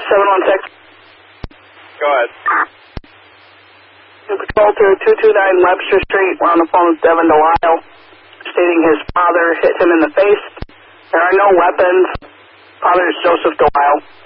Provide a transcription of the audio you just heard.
716. Go ahead. Patrol to 229 Webster Street. We're on the phone with Devin Delisle, stating his father hit him in the face. There are no weapons. Father is Joseph Delisle.